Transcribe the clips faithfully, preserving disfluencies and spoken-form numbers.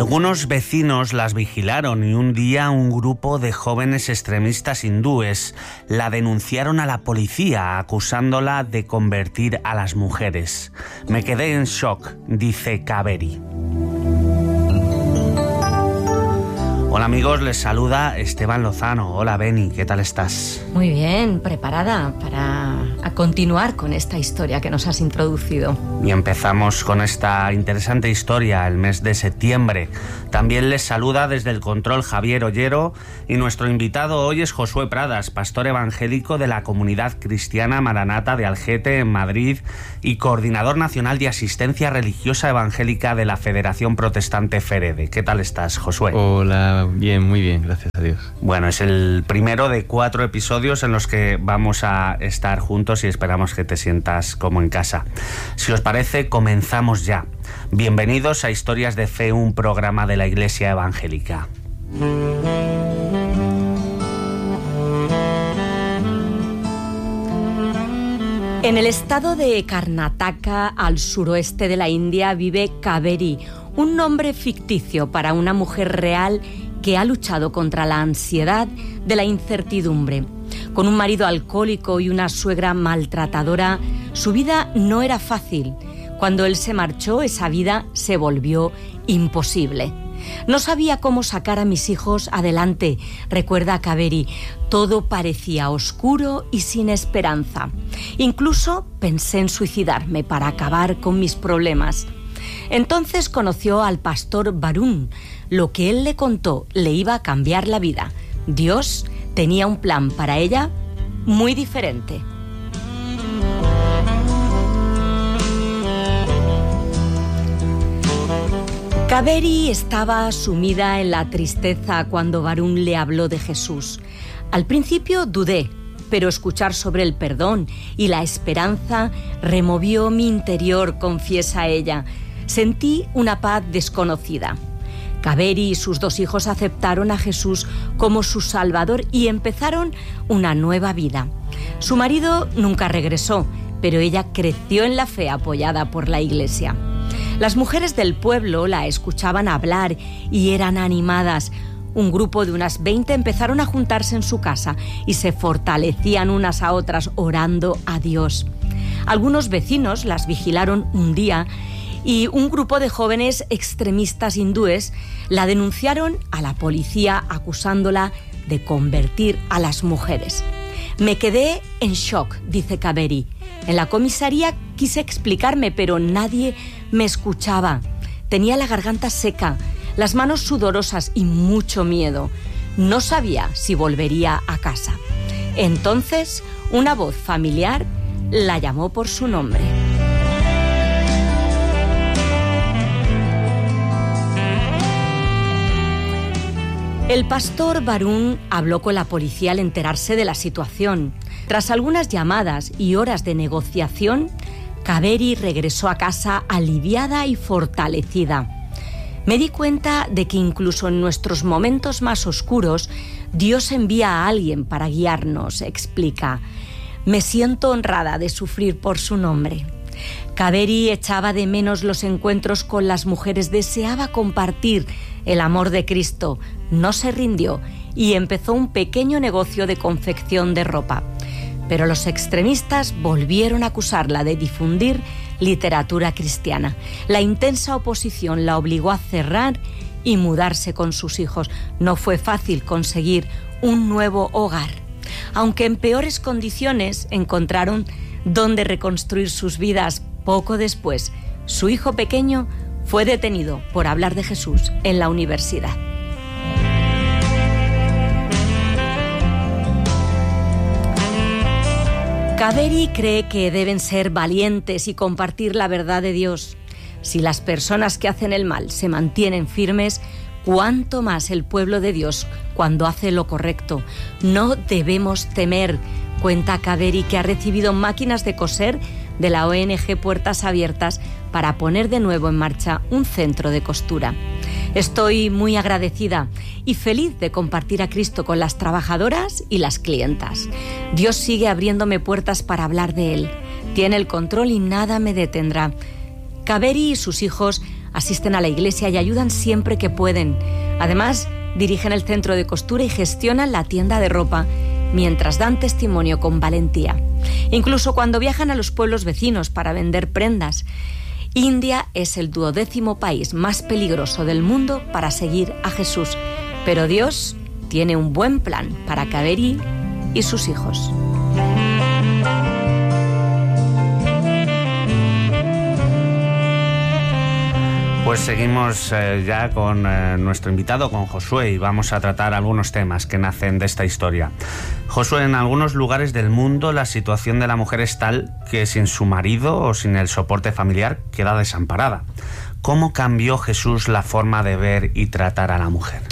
Algunos vecinos las vigilaron y un día un grupo de jóvenes extremistas hindúes la denunciaron a la policía acusándola de convertir a las mujeres. Me quedé en shock, dice Kaveri. Hola amigos, les saluda Esteban Lozano. Hola Beni, ¿qué tal estás? Muy bien, preparada para a continuar con esta historia que nos has introducido. Y empezamos con esta interesante historia el mes de septiembre. También les saluda desde el control Javier Ollero y nuestro invitado hoy es Josué Pradas, pastor evangélico de la Comunidad Cristiana Maranata de Algete en Madrid y coordinador nacional de asistencia religiosa evangélica de la Federación Protestante FEREDE. ¿Qué tal estás, Josué? Hola, bien, muy bien, gracias a Dios. Bueno, es el primero de cuatro episodios en los que vamos a estar juntos y esperamos que te sientas como en casa. Si os parece, comenzamos ya. Bienvenidos a Historias de Fe, un programa de la Iglesia Evangélica. En el estado de Karnataka, al suroeste de la India, vive Kaveri, un nombre ficticio para una mujer real que ha luchado contra la ansiedad de la incertidumbre. Con un marido alcohólico y una suegra maltratadora, su vida no era fácil. Cuando él se marchó, esa vida se volvió imposible. No sabía cómo sacar a mis hijos adelante, recuerda Kaveri. Todo parecía oscuro y sin esperanza. Incluso pensé en suicidarme para acabar con mis problemas. Entonces conoció al pastor Varun. Lo que él le contó le iba a cambiar la vida. Dios tenía un plan para ella muy diferente. Kaveri estaba sumida en la tristeza cuando Varun le habló de Jesús. Al principio dudé, pero escuchar sobre el perdón y la esperanza removió mi interior, confiesa ella. Sentí una paz desconocida. Kaveri y sus dos hijos aceptaron a Jesús como su Salvador y empezaron una nueva vida. Su marido nunca regresó, pero ella creció en la fe apoyada por la Iglesia. Las mujeres del pueblo la escuchaban hablar y eran animadas. Un grupo de unas veinte empezaron a juntarse en su casa y se fortalecían unas a otras orando a Dios. Algunos vecinos las vigilaron un día y un grupo de jóvenes extremistas hindúes la denunciaron a la policía acusándola de convertir a las mujeres. Me quedé en shock, dice Kaveri. En la comisaría quise explicarme, pero nadie me escuchaba. Tenía la garganta seca, las manos sudorosas y mucho miedo. No sabía si volvería a casa. Entonces, una voz familiar la llamó por su nombre. El pastor Varun habló con la policía al enterarse de la situación. Tras algunas llamadas y horas de negociación, Kaveri regresó a casa aliviada y fortalecida. Me di cuenta de que incluso en nuestros momentos más oscuros, Dios envía a alguien para guiarnos, explica. Me siento honrada de sufrir por su nombre. Kaveri echaba de menos los encuentros con las mujeres, deseaba compartir el amor de Cristo, no se rindió y empezó un pequeño negocio de confección de ropa. Pero los extremistas volvieron a acusarla de difundir literatura cristiana. La intensa oposición la obligó a cerrar y mudarse con sus hijos. No fue fácil conseguir un nuevo hogar. Aunque en peores condiciones, encontraron dónde reconstruir sus vidas. Poco después, su hijo pequeño fue detenido por hablar de Jesús en la universidad. Kaveri cree que deben ser valientes y compartir la verdad de Dios. Si las personas que hacen el mal se mantienen firmes, cuánto más el pueblo de Dios cuando hace lo correcto. No debemos temer, cuenta Kaveri, que ha recibido máquinas de coser de la O N G Puertas Abiertas para poner de nuevo en marcha un centro de costura. Estoy muy agradecida y feliz de compartir a Cristo con las trabajadoras y las clientas. Dios sigue abriéndome puertas para hablar de Él. Tiene el control y nada me detendrá. Kaveri y sus hijos asisten a la iglesia y ayudan siempre que pueden. Además, dirigen el centro de costura y gestionan la tienda de ropa, mientras dan testimonio con valentía. Incluso cuando viajan a los pueblos vecinos para vender prendas. India es el duodécimo país más peligroso del mundo para seguir a Jesús, pero Dios tiene un buen plan para Kaveri y sus hijos. Pues seguimos eh, ya con eh, nuestro invitado, con Josué, y vamos a tratar algunos temas que nacen de esta historia. Josué, en algunos lugares del mundo la situación de la mujer es tal que sin su marido o sin el soporte familiar queda desamparada. ¿Cómo cambió Jesús la forma de ver y tratar a la mujer?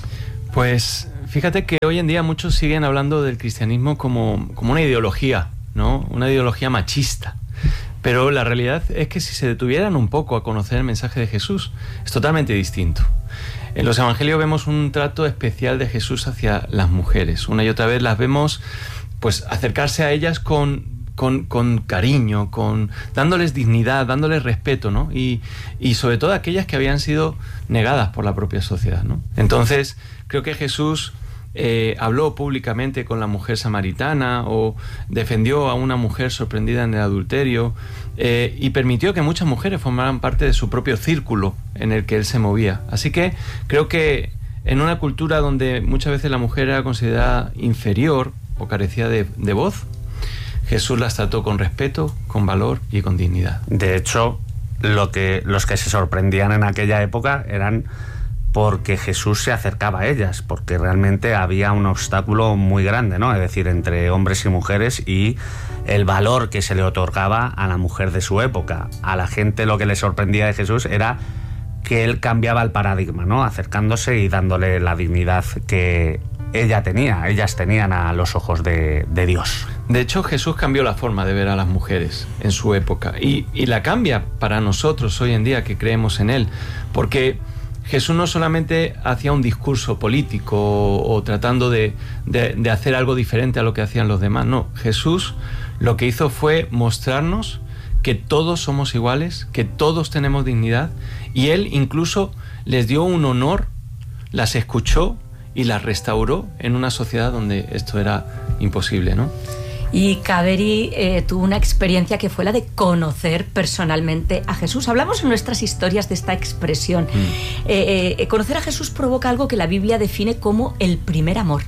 Pues fíjate que hoy en día muchos siguen hablando del cristianismo como, como una ideología, ¿no? Una ideología machista. Pero la realidad es que si se detuvieran un poco a conocer el mensaje de Jesús, es totalmente distinto. En los evangelios vemos un trato especial de Jesús hacia las mujeres. Una y otra vez las vemos pues acercarse a ellas con, con, con cariño, con, dándoles dignidad, dándoles respeto, ¿no? Y, y sobre todo aquellas que habían sido negadas por la propia sociedad, ¿no? Entonces, creo que Jesús Eh, habló públicamente con la mujer samaritana o defendió a una mujer sorprendida en el adulterio eh, y permitió que muchas mujeres formaran parte de su propio círculo en el que él se movía. Así que creo que en una cultura donde muchas veces la mujer era considerada inferior o carecía de, de voz, Jesús las trató con respeto, con valor y con dignidad. De hecho, lo que, los que se sorprendían en aquella época eran porque Jesús se acercaba a ellas, porque realmente había un obstáculo muy grande, ¿no? Es decir, entre hombres y mujeres, y el valor que se le otorgaba a la mujer de su época. A la gente lo que le sorprendía de Jesús era que él cambiaba el paradigma, ¿no? Acercándose y dándole la dignidad que ella tenía, ellas tenían a los ojos de, de Dios. De hecho, Jesús cambió la forma de ver a las mujeres en su época y, y la cambia para nosotros hoy en día que creemos en él, porque Jesús no solamente hacía un discurso político o, o tratando de, de, de hacer algo diferente a lo que hacían los demás. No, Jesús lo que hizo fue mostrarnos que todos somos iguales, que todos tenemos dignidad, y él incluso les dio un honor, las escuchó y las restauró en una sociedad donde esto era imposible, ¿no? Y Kaveri eh, tuvo una experiencia que fue la de conocer personalmente a Jesús. Hablamos en nuestras historias de esta expresión. Mm. Eh, eh, conocer a Jesús provoca algo que la Biblia define como el primer amor.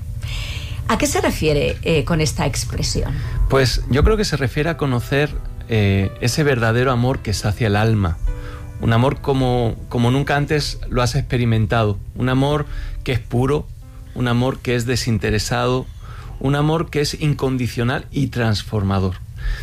¿A qué se refiere eh, con esta expresión? Pues yo creo que se refiere a conocer eh, ese verdadero amor que sacia el alma. Un amor como, como nunca antes lo has experimentado. Un amor que es puro, un amor que es desinteresado, un amor que es incondicional y transformador.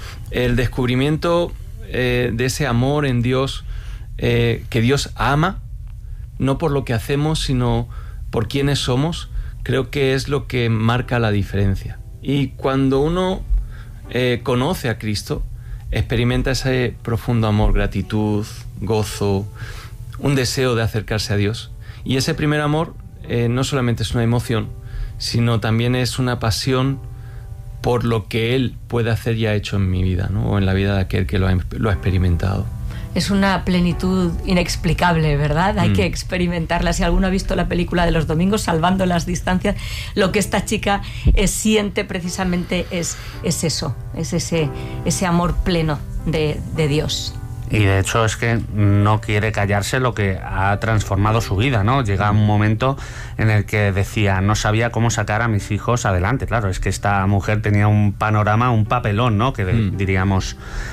El descubrimiento eh, de ese amor en Dios, eh, que Dios ama, no por lo que hacemos, sino por quienes somos, creo que es lo que marca la diferencia. Y cuando uno eh, conoce a Cristo, experimenta ese profundo amor, gratitud, gozo, un deseo de acercarse a Dios. Y ese primer amor eh, no solamente es una emoción, sino también es una pasión por lo que Él puede hacer y ha hecho en mi vida, ¿no? O en la vida de aquel que lo ha, lo ha experimentado. Es una plenitud inexplicable, ¿verdad? Hay mm. que experimentarla. Si alguno ha visto la película de los domingos, Salvando las distancias, lo que esta chica eh, siente precisamente es, es eso, es ese, ese amor pleno de, de Dios. Y de hecho es que no quiere callarse lo que ha transformado su vida, ¿no? Llega un momento en el que decía, no sabía cómo sacar a mis hijos adelante. Claro, es que esta mujer tenía un panorama, un papelón, ¿no? Que mm. diríamos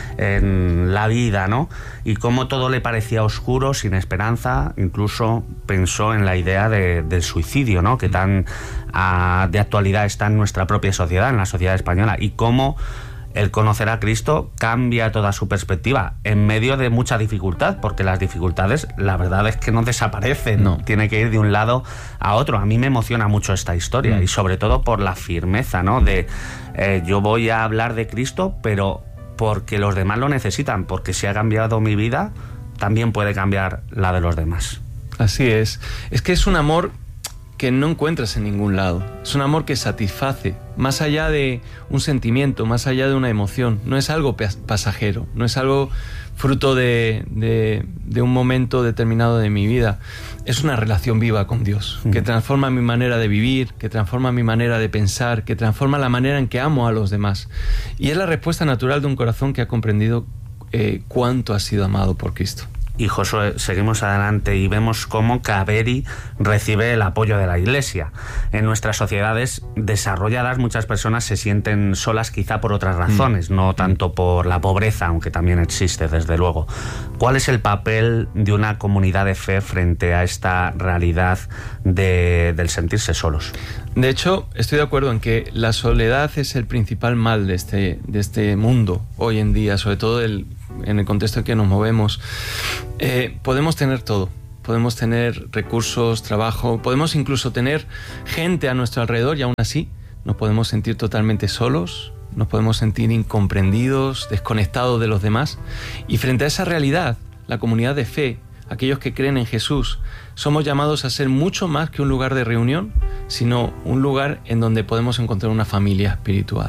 en la vida, ¿no? Y cómo todo le parecía oscuro, sin esperanza. Incluso pensó en la idea de, del suicidio, ¿no? Que tan a, de actualidad está en nuestra propia sociedad, en la sociedad española. Y cómo el conocer a Cristo cambia toda su perspectiva en medio de mucha dificultad, porque las dificultades, la verdad es que no desaparecen, no. Tiene que ir de un lado a otro. A mí me emociona mucho esta historia mm. y sobre todo por la firmeza, ¿no? De eh, yo voy a hablar de Cristo, pero porque los demás lo necesitan, porque si ha cambiado mi vida, también puede cambiar la de los demás. Así es. Es que es un amor que no encuentras en ningún lado. Es un amor que satisface, más allá de un sentimiento, más allá de una emoción. No es algo pasajero, no es algo fruto de, de, de un momento determinado de mi vida. Es una relación viva con Dios, que transforma mi manera de vivir, que transforma mi manera de pensar, que transforma la manera en que amo a los demás. Y es la respuesta natural de un corazón que ha comprendido eh, cuánto ha sido amado por Cristo. Y Josué, seguimos adelante y vemos cómo Kaveri recibe el apoyo de la Iglesia. En nuestras sociedades desarrolladas muchas personas se sienten solas quizá por otras razones, mm. no tanto por la pobreza, aunque también existe desde luego. ¿Cuál es el papel de una comunidad de fe frente a esta realidad de, del sentirse solos? De hecho, estoy de acuerdo en que la soledad es el principal mal de este, de este mundo hoy en día, sobre todo el en el contexto en que nos movemos. Eh, podemos tener todo, podemos tener recursos, trabajo, podemos incluso tener gente a nuestro alrededor y aún así nos podemos sentir totalmente solos, nos podemos sentir incomprendidos, desconectados de los demás. Y frente a esa realidad, la comunidad de fe, aquellos que creen en Jesús, somos llamados a ser mucho más que un lugar de reunión, sino un lugar en donde podemos encontrar una familia espiritual.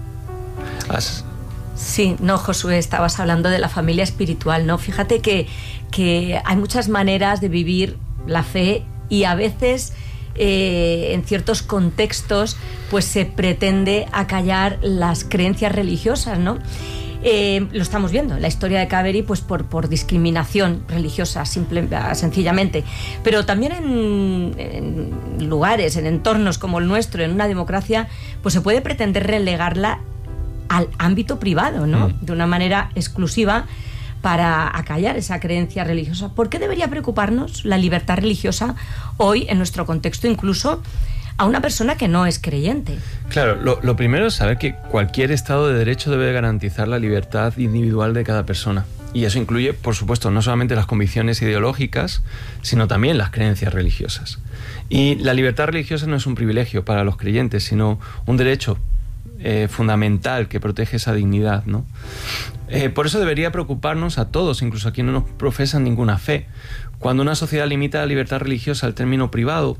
As Sí, no, Josué, estabas hablando de la familia espiritual, ¿no? Fíjate que, que hay muchas maneras de vivir la fe y a veces eh, en ciertos contextos pues se pretende acallar las creencias religiosas, ¿no? Eh, lo estamos viendo, la historia de Kaveri, pues por, por discriminación religiosa, simple, sencillamente. Pero también en, en lugares, en entornos como el nuestro, en una democracia, pues se puede pretender relegarla al ámbito privado, ¿no? Mm. De una manera exclusiva para acallar esa creencia religiosa. ¿Por qué debería preocuparnos la libertad religiosa hoy en nuestro contexto, incluso a una persona que no es creyente? Claro, lo, lo primero es saber que cualquier Estado de Derecho debe garantizar la libertad individual de cada persona. Y eso incluye, por supuesto, no solamente las convicciones ideológicas, sino también las creencias religiosas. Y la libertad religiosa no es un privilegio para los creyentes, sino un derecho Eh, fundamental que protege esa dignidad, ¿no? Eh, por eso debería preocuparnos a todos, incluso a quienes no profesan ninguna fe. Cuando una sociedad limita la libertad religiosa al término privado,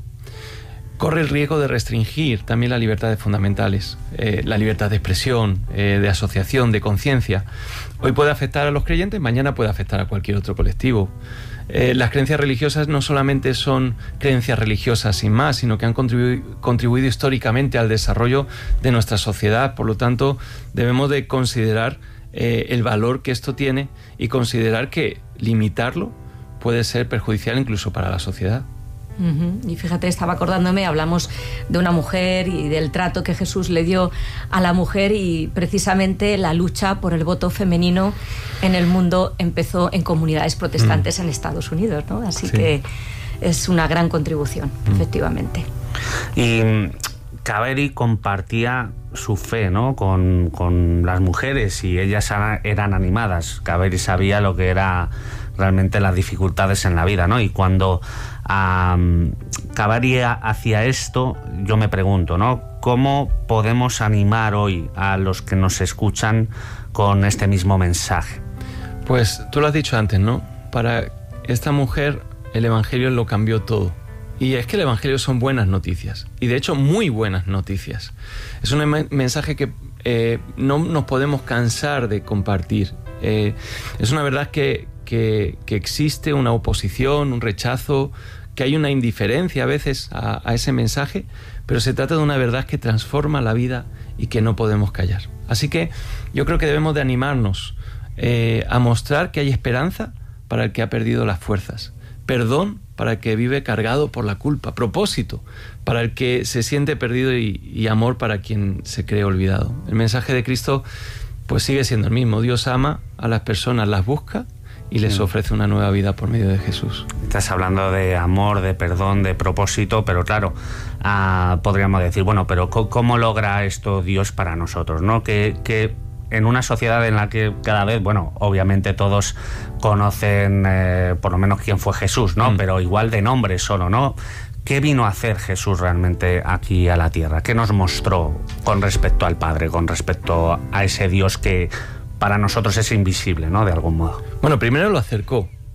corre el riesgo de restringir también las libertades fundamentales, eh, la libertad de expresión, eh, de asociación, de conciencia. Hoy puede afectar a los creyentes, mañana puede afectar a cualquier otro colectivo. Eh, las creencias religiosas no solamente son creencias religiosas sin más, sino que han contribu- contribuido históricamente al desarrollo de nuestra sociedad. Por lo tanto, debemos de considerar eh, el valor que esto tiene y considerar que limitarlo puede ser perjudicial incluso para la sociedad. Uh-huh. Y fíjate, estaba acordándome, hablamos de una mujer y del trato que Jesús le dio a la mujer, y precisamente la lucha por el voto femenino en el mundo empezó en comunidades protestantes mm. en Estados Unidos, ¿no? Así sí. que es una gran contribución, mm. efectivamente. Y Kaveri compartía su fe, ¿no? Con, con las mujeres, y ellas eran animadas. Kaveri sabía lo que era realmente las dificultades en la vida, ¿no? Y cuando um, Kaveri hacía esto, yo me pregunto, ¿no? ¿Cómo podemos animar hoy a los que nos escuchan con este mismo mensaje? Pues tú lo has dicho antes, ¿no? Para esta mujer el Evangelio lo cambió todo. Y es que el Evangelio son buenas noticias, y de hecho muy buenas noticias. Es un mensaje que eh, no nos podemos cansar de compartir. Eh, es una verdad que, que, que existe una oposición, un rechazo, que hay una indiferencia a veces a, a ese mensaje, pero se trata de una verdad que transforma la vida y que no podemos callar. Así que yo creo que debemos de animarnos eh, a mostrar que hay esperanza para el que ha perdido las fuerzas, perdón para el que vive cargado por la culpa, propósito para el que se siente perdido y, y amor para quien se cree olvidado. El mensaje de Cristo pues sigue siendo el mismo. Dios ama a las personas, las busca y les ofrece una nueva vida por medio de Jesús. Estás hablando de amor, de perdón, de propósito, pero claro, uh, podríamos decir, bueno, pero ¿cómo logra esto Dios para nosotros, ¿no? Que, que en una sociedad en la que cada vez, bueno, obviamente todos conocen eh, por lo menos quién fue Jesús, ¿no? Mm. Pero igual de nombre solo, ¿no? ¿Qué vino a hacer Jesús realmente aquí a la tierra? ¿Qué nos mostró con respecto al Padre, con respecto a ese Dios que para nosotros es invisible, ¿no? De algún modo. Bueno, primero lo acercó.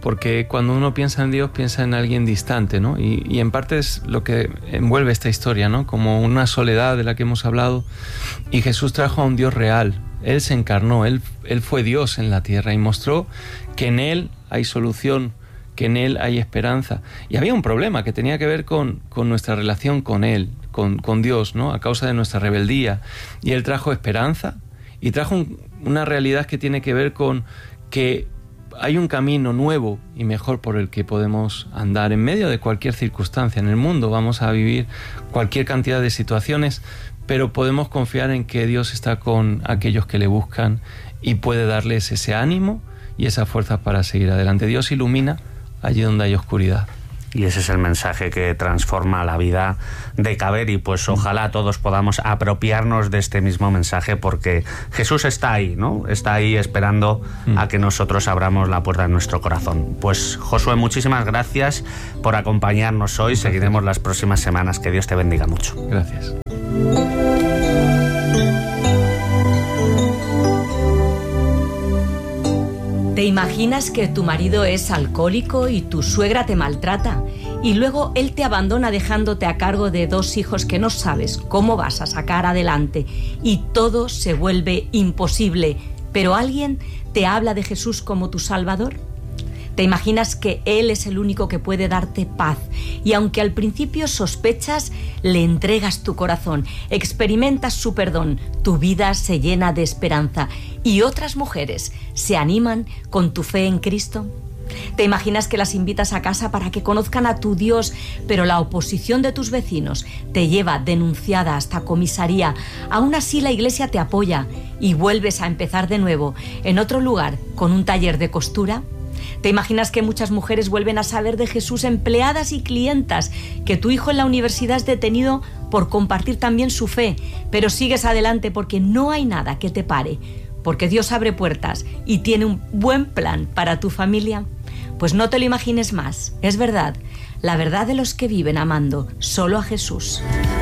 porque cuando uno piensa en Dios, piensa en alguien distante, ¿no? Y, y en parte es lo que envuelve esta historia, ¿no? Como una soledad de la que hemos hablado, y Jesús trajo a un Dios real. Él se encarnó, Él, él fue Dios en la tierra y mostró que en Él hay solución, que en Él hay esperanza. Y había un problema que tenía que ver con, con nuestra relación con Él, con, con Dios, ¿no? A causa de nuestra rebeldía. Y Él trajo esperanza y trajo un, una realidad que tiene que ver con que hay un camino nuevo y mejor por el que podemos andar en medio de cualquier circunstancia. En el mundo vamos a vivir cualquier cantidad de situaciones, pero podemos confiar en que Dios está con aquellos que le buscan y puede darles ese ánimo y esa fuerza para seguir adelante. Dios ilumina allí donde hay oscuridad. Y ese es el mensaje que transforma la vida de Kaveri. Pues ojalá todos podamos apropiarnos de este mismo mensaje, porque Jesús está ahí, ¿no? Está ahí esperando mm. a que nosotros abramos la puerta de nuestro corazón. Pues Josué, muchísimas gracias por acompañarnos hoy. Gracias. Seguiremos las próximas semanas. Que Dios te bendiga mucho. Gracias. ¿Te imaginas que tu marido es alcohólico y tu suegra te maltrata y luego él te abandona dejándote a cargo de dos hijos que no sabes cómo vas a sacar adelante y todo se vuelve imposible, pero alguien te habla de Jesús como tu Salvador? ¿Te imaginas que Él es el único que puede darte paz? Y aunque al principio sospechas, le entregas tu corazón, experimentas su perdón, tu vida se llena de esperanza y otras mujeres se animan con tu fe en Cristo. ¿Te imaginas que las invitas a casa para que conozcan a tu Dios, pero la oposición de tus vecinos te lleva denunciada hasta comisaría? Aún así la iglesia te apoya y vuelves a empezar de nuevo en otro lugar con un taller de costura. ¿Te imaginas que muchas mujeres vuelven a saber de Jesús, empleadas y clientas, que tu hijo en la universidad es detenido por compartir también su fe, pero sigues adelante porque no hay nada que te pare, porque Dios abre puertas y tiene un buen plan para tu familia? Pues no te lo imagines más, es verdad, la verdad de los que viven amando solo a Jesús.